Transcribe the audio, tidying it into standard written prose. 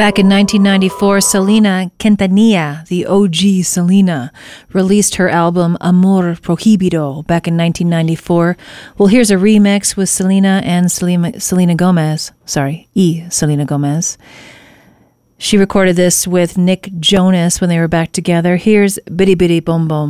Back in 1994, Selena Quintanilla, the OG Selena, released her album Amor Prohibido back in 1994. Well, here's a remix with Selena and Selena Gomez. Selena Gomez. She recorded this with Nick Jonas when they were back together. Here's Bitty Bitty Bom Bom.